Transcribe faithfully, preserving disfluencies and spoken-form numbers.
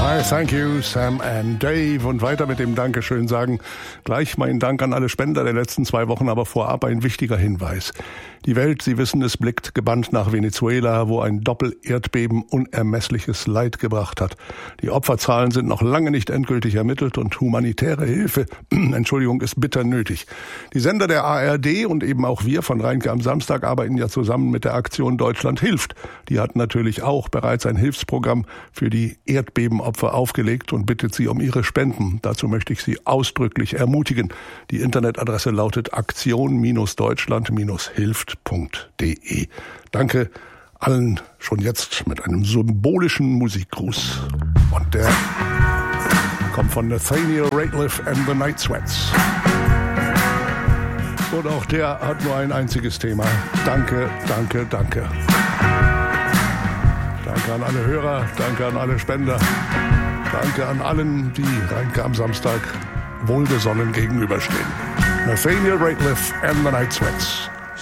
Hi, thank you, Sam and Dave. Und weiter mit dem Dankeschön sagen. Gleich mein Dank an alle Spender der letzten zwei Wochen, aber vorab ein wichtiger Hinweis. Die Welt, Sie wissen es, blickt gebannt nach Venezuela, wo ein Doppel-Erdbeben unermessliches Leid gebracht hat. Die Opferzahlen sind noch lange nicht endgültig ermittelt und humanitäre Hilfe, Entschuldigung, ist bitter nötig. Die Sender der A R D und eben auch wir von Rheinke am Samstag arbeiten ja zusammen mit der Aktion Deutschland hilft. Die hat natürlich auch bereits ein Hilfsprogramm für die Erdbebenopfer aufgelegt und bittet Sie um Ihre Spenden. Dazu möchte ich Sie ausdrücklich ermutigen. Die Internetadresse lautet aktion Deutschland hilft punkt de. Danke allen schon jetzt mit einem symbolischen Musikgruß. Und der kommt von Nathaniel Rateliff and the Night Sweats. Und auch der hat nur ein einziges Thema. Danke, danke, danke. Danke an alle Hörer, danke an alle Spender. Danke an allen, die Rheinke am Samstag wohlgesonnen gegenüberstehen. Nathaniel Rateliff and the Night Sweats.